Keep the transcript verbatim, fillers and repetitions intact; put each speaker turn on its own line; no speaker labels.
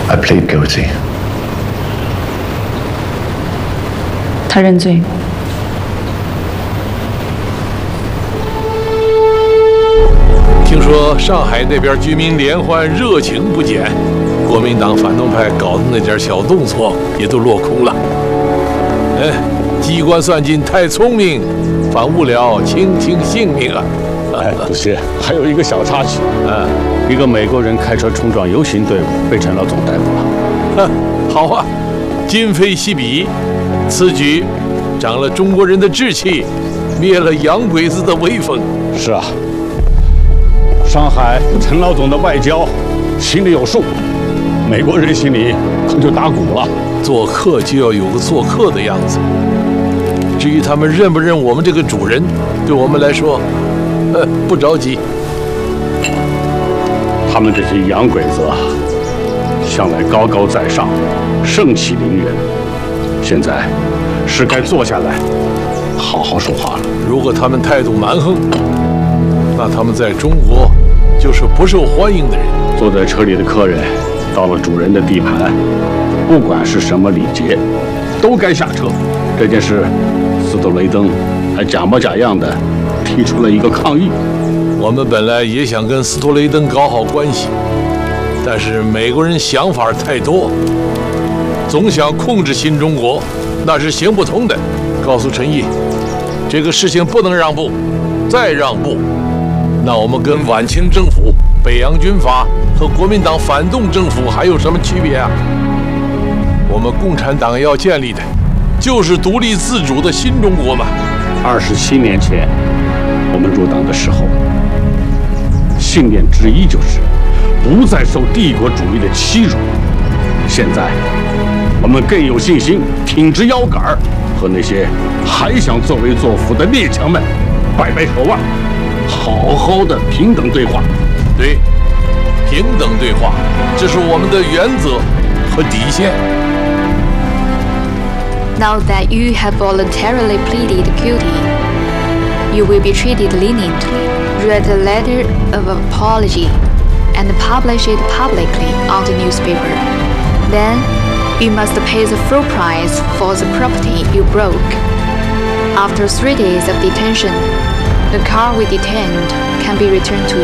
I plead guilty.
他认罪。
听说上海那边居民联欢热情不减，国民党反动派搞的那点小动作也都落空了。哎，机关算尽太聪明，反误了卿卿性命啊！
哎，主席，还有一个小插曲，
嗯，
一个美国人开车冲撞游行队伍，被陈老总逮捕了。
哼，好啊，今非昔比，此举长了中国人的志气，灭了洋鬼子的威风。
是啊。上海陈老总的外交心里有数，美国人心里可就打鼓了。
做客就要有个做客的样子。至于他们认不认我们这个主人，对我们来说，呃，不着急。
他们这些洋鬼子向来高高在上，盛气凌人，现在是该坐下来好好说话了。
如果他们态度蛮横，那他们在中国就是不受欢迎的人。
坐在车里的客人到了主人的地盘，不管是什么礼节，都该下车。这件事，斯托雷登还假模假样的提出了一个抗议。
我们本来也想跟斯托雷登搞好关系，但是美国人想法太多，总想控制新中国，那是行不通的。告诉陈毅，这个事情不能让步，再让步，那我们跟晚清政府、北洋军阀和国民党反动政府还有什么区别啊？我们共产党要建立的，就是独立自主的新中国嘛。
二十七年前，我们入党的时候，信念之一就是不再受帝国主义的欺辱。现在，我们更有信心挺直腰杆儿，和那些还想作威作福的列强们摆摆手腕，好好的平等对话。
对，平等对话，这是我们的原则和底线。
Now that you have voluntarily pleaded guilty, you will be treated leniently. Write a letter of apology and publish it publicly on the newspaper. Then, you must pay the full price for the property you broke. After three days of detention, the car we detained can be returned to you.